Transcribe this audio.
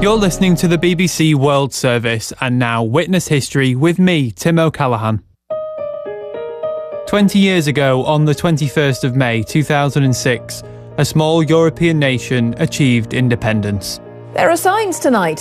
You're listening to the BBC World Service, and now Witness History with me, Tim O'Callaghan. 20 years ago, on the 21st of May 2006, a small European nation achieved independence. There are signs tonight